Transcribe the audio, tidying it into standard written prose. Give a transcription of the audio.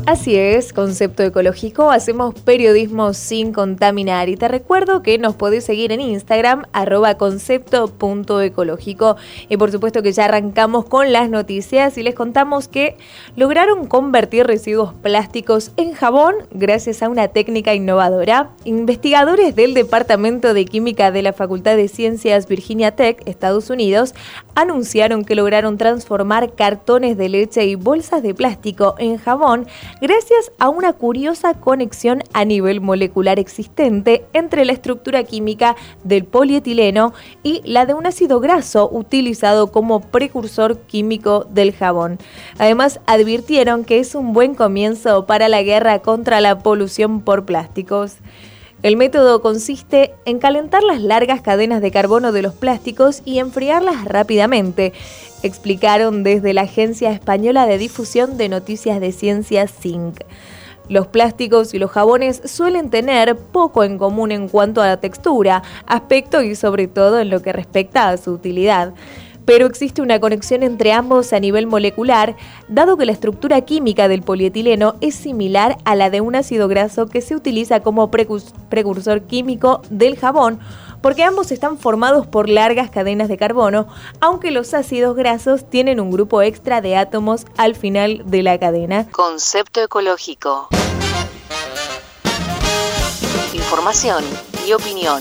Así es, Concepto Ecológico, hacemos periodismo sin contaminar y te recuerdo que nos podés seguir en Instagram @concepto.ecológico y por supuesto que ya arrancamos con las noticias y les contamos que lograron convertir residuos plásticos en jabón gracias a una técnica innovadora. Investigadores del Departamento de Química de la Facultad de Ciencias Virginia Tech, Estados Unidos, anunciaron que lograron transformar cartones de leche y bolsas de plástico en jabón gracias a una curiosa conexión a nivel molecular existente entre la estructura química del polietileno y la de un ácido graso utilizado como precursor químico del jabón. Además, advirtieron que es un buen comienzo para la guerra contra la polución por plásticos. El método consiste en calentar las largas cadenas de carbono de los plásticos y enfriarlas rápidamente, explicaron desde la Agencia Española de Difusión de Noticias de Ciencias SINC. Los plásticos y los jabones suelen tener poco en común en cuanto a la textura, aspecto y sobre todo en lo que respecta a su utilidad. Pero existe una conexión entre ambos a nivel molecular, dado que la estructura química del polietileno es similar a la de un ácido graso que se utiliza como precursor químico del jabón, porque ambos están formados por largas cadenas de carbono, aunque los ácidos grasos tienen un grupo extra de átomos al final de la cadena. Concepto ecológico. Información y opinión.